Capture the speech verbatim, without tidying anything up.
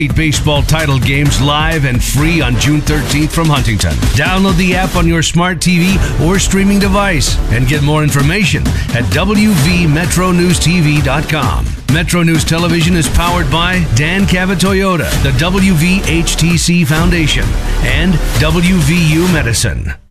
Baseball title games live and free on June thirteenth from Huntington. Download the app on your smart T V or streaming device and get more information at W V Metro News T V dot com. Metro News Television is powered by Dan Cabot Toyota, the W V H T C Foundation, and W V U Medicine.